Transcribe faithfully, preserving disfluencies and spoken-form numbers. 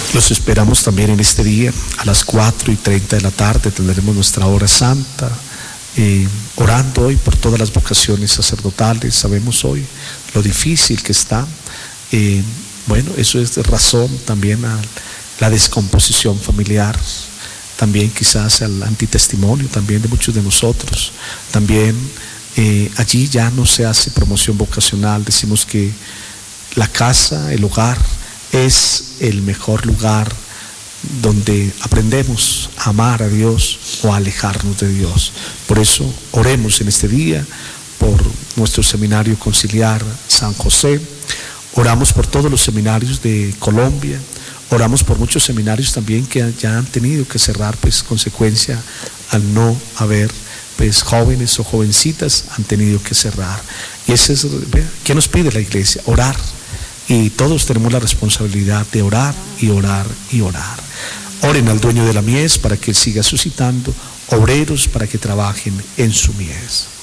Los esperamos también en este día, a las cuatro y treinta de la tarde tendremos nuestra hora santa, eh, orando hoy por todas las vocaciones sacerdotales. Sabemos hoy lo difícil que está. Eh, bueno, eso es de razón también a la descomposición familiar, también quizás al antitestimonio también de muchos de nosotros. También eh, allí ya no se hace promoción vocacional. Decimos que la casa, el hogar, es el mejor lugar donde aprendemos a amar a Dios o a alejarnos de Dios. Por eso oremos en este día por nuestro seminario conciliar San José. Oramos por todos los seminarios de Colombia. Oramos por muchos seminarios también que ya han tenido que cerrar, pues consecuencia al no haber pues jóvenes o jovencitas, han tenido que cerrar. Y ese es, ¿qué nos pide la iglesia? Orar. Y todos tenemos la responsabilidad de orar y orar y orar. Oren al dueño de la mies para que él siga suscitando obreros para que trabajen en su mies.